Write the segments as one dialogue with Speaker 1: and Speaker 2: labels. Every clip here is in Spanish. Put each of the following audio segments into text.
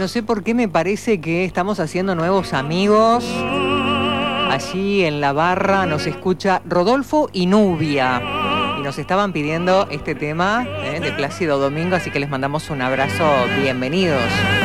Speaker 1: No sé por qué me parece que estamos haciendo nuevos amigos. Allí en la barra nos escucha Rodolfo y Nubia. Y nos estaban pidiendo este tema de Plácido Domingo, así que les mandamos un abrazo. Bienvenidos.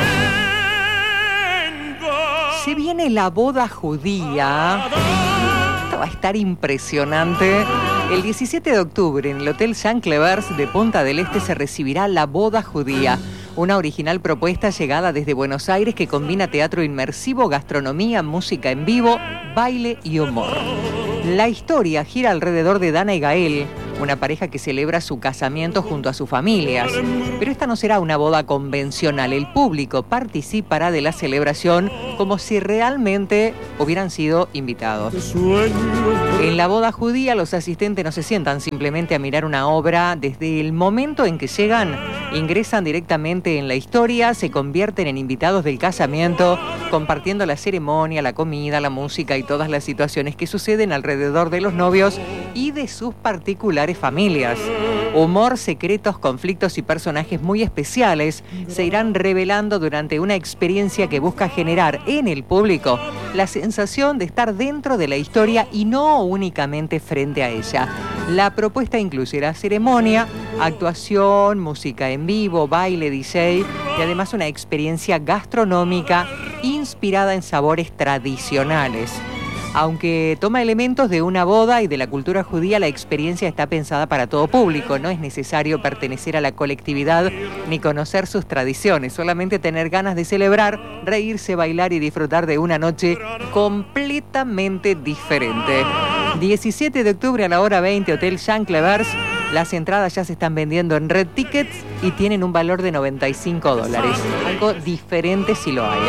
Speaker 1: Se viene la boda judía. Esto va a estar impresionante. El 17 de octubre en el Hotel Jean Clevers de Punta del Este se recibirá la boda judía. Una original propuesta llegada desde Buenos Aires que combina teatro inmersivo, gastronomía, música en vivo, baile y humor. La historia gira alrededor de Dana y Gael, una pareja que celebra su casamiento junto a sus familias. Pero esta no será una boda convencional. El público participará de la celebración como si realmente hubieran sido invitados. En la boda judía, los asistentes no se sientan simplemente a mirar una obra. Desde el momento en que llegan, ingresan directamente en la historia, se convierten en invitados del casamiento, compartiendo la ceremonia, la comida, la música y todas las situaciones que suceden alrededor de los novios y de sus particulares familias. Humor, secretos, conflictos y personajes muy especiales se irán revelando durante una experiencia que busca generar en el público la sensación de estar dentro de la historia y no únicamente frente a ella. La propuesta incluirá ceremonia, actuación, música en vivo, baile, DJ y además una experiencia gastronómica inspirada en sabores tradicionales. Aunque toma elementos de una boda y de la cultura judía, la experiencia está pensada para todo público. No es necesario pertenecer a la colectividad ni conocer sus tradiciones, solamente tener ganas de celebrar, reírse, bailar y disfrutar de una noche completamente diferente. 17 de octubre a la hora 20, Hotel Jean Clevers. Las entradas ya se están vendiendo en Red Tickets y tienen un valor de $95. Algo diferente si lo hay,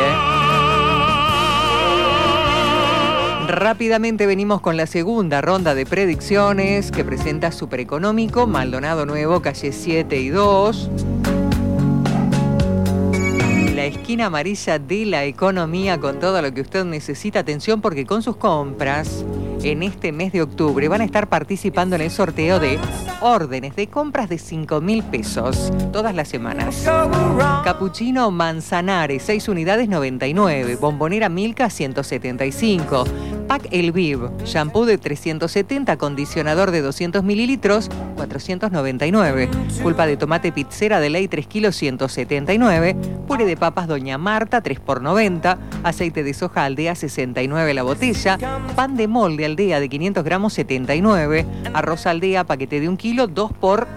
Speaker 1: Rápidamente venimos con la segunda ronda de predicciones que presenta Supereconómico, Maldonado Nuevo, calle 7 y 2. La esquina amarilla de la economía con todo lo que usted necesita. Atención porque con sus compras en este mes de octubre van a estar participando en el sorteo de órdenes de compras de 5.000 pesos todas las semanas. Capuchino Manzanares, 6 unidades 99. Bombonera Milka 175. Pack El Viv, shampoo de 370, acondicionador de 200 mililitros, 499. Pulpa de tomate pizzera de ley 3 kilos, 179. Puré de papas Doña Marta, 3 por 90. Aceite de soja Aldea, 69 la botella. Pan de molde Aldea de 500 gramos, 79. Arroz Aldea, paquete de 1 kilo, 2 por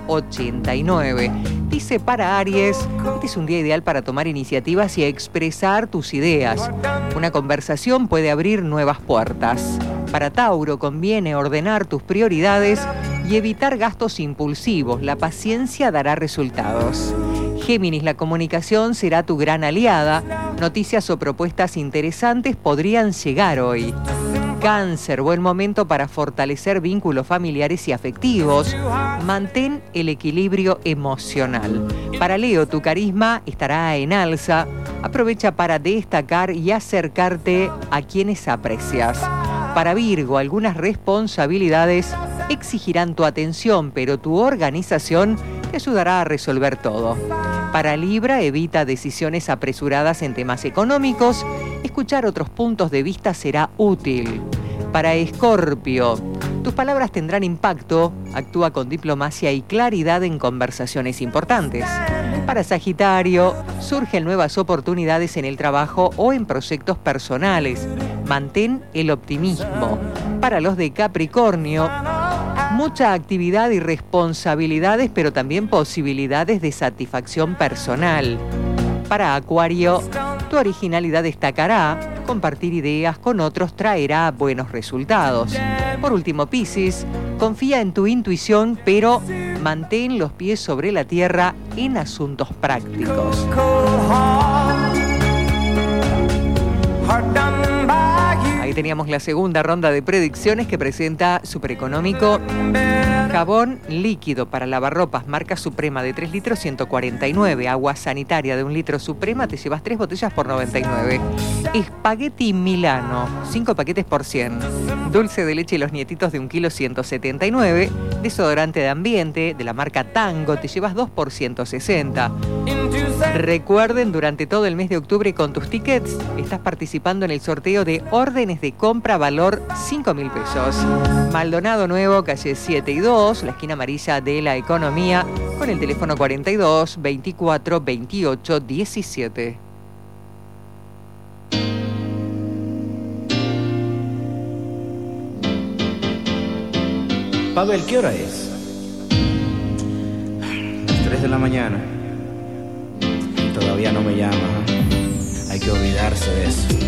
Speaker 1: 89. Dice para Aries, este es un día ideal para tomar iniciativas y expresar tus ideas. Una conversación puede abrir nuevas puertas. Para Tauro conviene ordenar tus prioridades y evitar gastos impulsivos. La paciencia dará resultados. Géminis, la comunicación será tu gran aliada. Noticias o propuestas interesantes podrían llegar hoy. Cáncer, buen momento para fortalecer vínculos familiares y afectivos. Mantén el equilibrio emocional. Para Leo, tu carisma estará en alza. Aprovecha para destacar y acercarte a quienes aprecias. Para Virgo, algunas responsabilidades exigirán tu atención, pero tu organización te ayudará a resolver todo. Para Libra, evita decisiones apresuradas en temas económicos. Escuchar otros puntos de vista será útil. Para Escorpio, tus palabras tendrán impacto. Actúa con diplomacia y claridad en conversaciones importantes. Para Sagitario, surgen nuevas oportunidades en el trabajo o en proyectos personales. Mantén el optimismo. Para los de Capricornio, mucha actividad y responsabilidades, pero también posibilidades de satisfacción personal. Para Acuario, tu originalidad destacará. Compartir ideas con otros traerá buenos resultados. Por último, Piscis, confía en tu intuición, pero mantén los pies sobre la tierra en asuntos prácticos. Ahí teníamos la segunda ronda de predicciones que presenta Supereconómico. Jabón líquido para lavarropas marca Suprema de 3 litros, 149. Agua sanitaria de 1 litro Suprema, te llevas 3 botellas por 99. Espagueti Milano, 5 paquetes por 100. Dulce de leche y los nietitos de 1 kilo, 179. Desodorante de ambiente de la marca Tango, te llevas 2 por 160. Recuerden, durante todo el mes de octubre con tus tickets estás participando en el sorteo de órdenes de compra valor 5.000 pesos. Maldonado Nuevo, calle 7 y 2, la esquina amarilla de la Economía, con el teléfono 42 24 28 17.
Speaker 2: Pavel, ¿qué hora es? Las 3 de la mañana. Todavía no me llama. Hay que olvidarse de eso.